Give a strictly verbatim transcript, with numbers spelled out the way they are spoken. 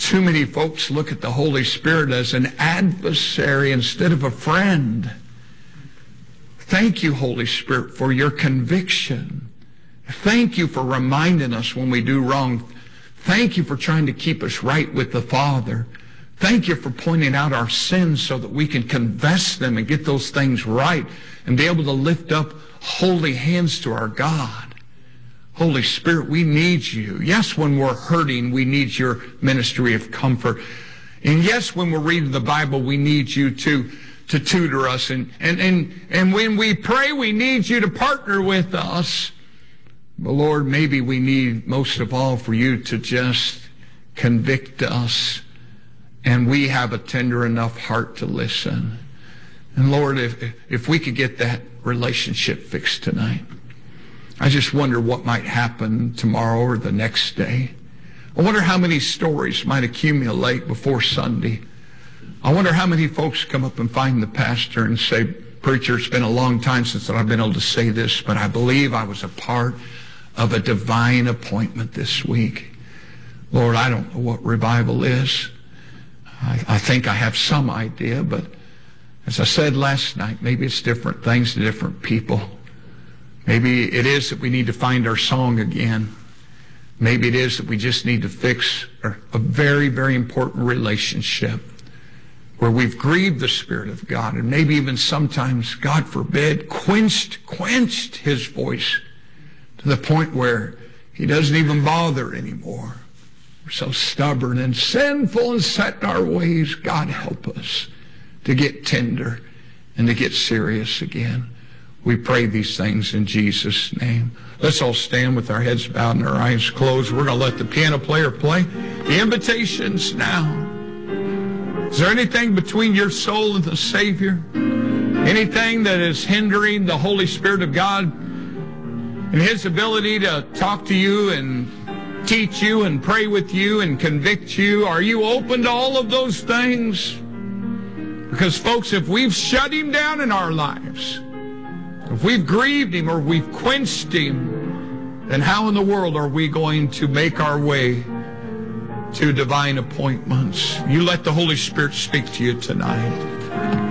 Too many folks look at the Holy Spirit as an adversary instead of a friend. Thank you, Holy Spirit, for your conviction. Thank you for reminding us when we do wrong. Thank you for trying to keep us right with the Father. Thank you for pointing out our sins so that we can confess them and get those things right and be able to lift up holy hands to our God. Holy Spirit, we need you. Yes, when we're hurting, we need your ministry of comfort. And yes, when we're reading the Bible, we need you to, to tutor us. And, and, and, and when we pray, we need you to partner with us. But Lord, maybe we need most of all for you to just convict us. And we have a tender enough heart to listen. And Lord, if, if we could get that relationship fixed tonight, I just wonder what might happen tomorrow or the next day. I wonder how many stories might accumulate before Sunday. I wonder how many folks come up and find the pastor and say, "Preacher, it's been a long time since I've been able to say this, but I believe I was a part of a divine appointment this week." Lord, I don't know what revival is. I, I think I have some idea, but as I said last night, maybe it's different things to different people. Maybe it is that we need to find our song again. Maybe it is that we just need to fix a very, very important relationship where we've grieved the Spirit of God, and maybe even sometimes, God forbid, quenched, quenched his voice to the point where he doesn't even bother anymore. We're so stubborn and sinful and set in our ways. God, help us to get tender and to get serious again. We pray these things in Jesus' name. Let's all stand with our heads bowed and our eyes closed. We're going to let the piano player play the invitations now. Is there anything between your soul and the Savior? Anything that is hindering the Holy Spirit of God and his ability to talk to you and teach you and pray with you and convict you? Are you open to all of those things? Because, folks, if we've shut him down in our lives, if we've grieved him or we've quenched him, then how in the world are we going to make our way to divine appointments? You let the Holy Spirit speak to you tonight.